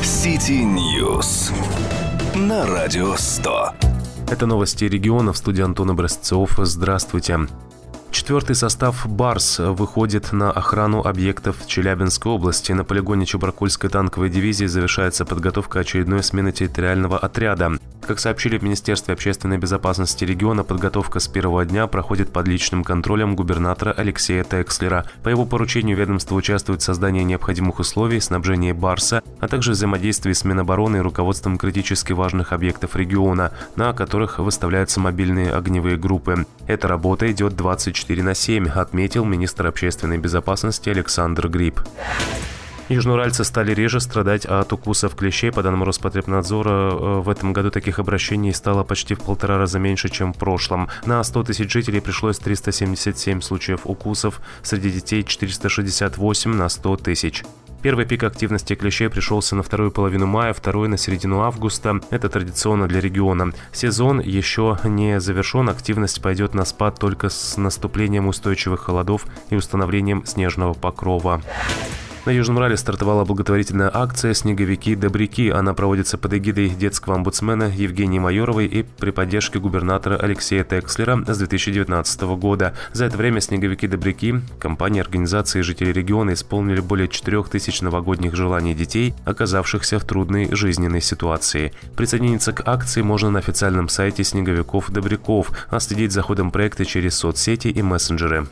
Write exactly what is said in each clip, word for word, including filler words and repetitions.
City News на Радио сто. Это новости региона, в студии Антон Образцов. Здравствуйте. Четвертый состав «Барс» выходит на охрану объектов в Челябинской области. На полигоне Чебаркульской танковой дивизии завершается подготовка очередной смены территориального отряда. Как сообщили в Министерстве общественной безопасности региона, подготовка с первого дня проходит под личным контролем губернатора Алексея Текслера. По его поручению ведомство участвует в создании необходимых условий, снабжении «Барса», а также взаимодействии с Минобороны и руководством критически важных объектов региона, на которых выставляются мобильные огневые группы. Эта работа идет двадцать четыре на семь, отметил министр общественной безопасности Александр Гриб. Южноуральцы стали реже страдать от укусов клещей. По данным Роспотребнадзора, в этом году таких обращений стало почти в полтора раза меньше, чем в прошлом. На сто тысяч жителей пришлось триста семьдесят семь случаев укусов, среди детей четыреста шестьдесят восемь на сто тысяч. Первый пик активности клещей пришелся на вторую половину мая, второй на середину августа. Это традиционно для региона. Сезон еще не завершен, активность пойдет на спад только с наступлением устойчивых холодов и установлением снежного покрова. На Южном Урале стартовала благотворительная акция «Снеговики-добряки». Она проводится под эгидой детского омбудсмена Евгении Майоровой и при поддержке губернатора Алексея Текслера с две тысячи девятнадцатого года. За это время «Снеговики-добряки», компании, организации и жители региона исполнили более четырех тысяч новогодних желаний детей, оказавшихся в трудной жизненной ситуации. Присоединиться к акции можно на официальном сайте «Снеговиков-добряков», а следить за ходом проекта через соцсети и мессенджеры.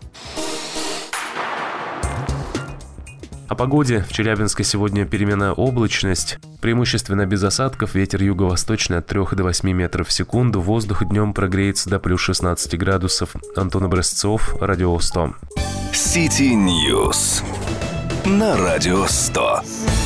О погоде. В Челябинске сегодня переменная облачность. Преимущественно без осадков. Ветер юго-восточный от трёх до восьми метров в секунду. Воздух днем прогреется до плюс шестнадцати градусов. Антон Образцов, Радио сто. City News на Радио сто.